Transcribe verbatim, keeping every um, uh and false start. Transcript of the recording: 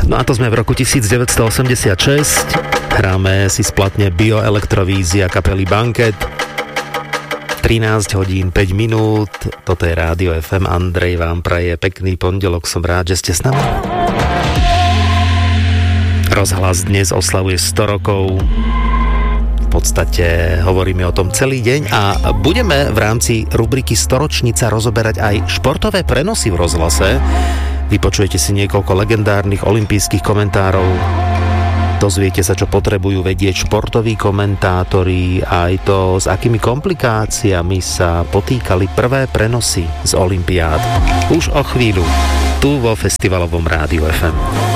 No a to sme v roku devätnásťstoosemdesiatšesť. Hráme si splatne Bioelektrovízia kapely Banket. trinásť hodín päť minút. Toto je Rádio ef em. Andrej vám praje pekný pondelok. Som rád, že ste s nami. Rozhlas dnes oslavuje sto rokov. V podstate hovoríme o tom celý deň a budeme v rámci rubriky Storočnica rozoberať aj športové prenosy v rozhlase. Vypočujete si niekoľko legendárnych olympijských komentárov. Dozviete sa, čo potrebujú vedieť športoví komentátori, aj to, s akými komplikáciami sa potýkali prvé prenosy z olympiád. Už o chvíľu, tu vo Festivalovom Rádiu ef em.